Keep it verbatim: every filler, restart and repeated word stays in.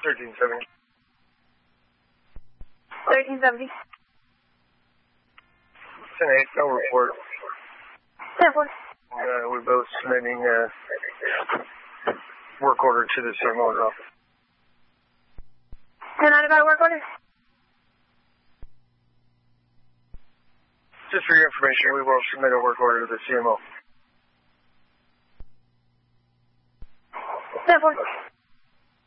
thirteen seventy. thirteen seventy. ten eight, no report. ten four. Uh, we're both submitting a work order to the C M O's office. ten nine, I got a work order. Just for your information, we will submit a work order to the C M O.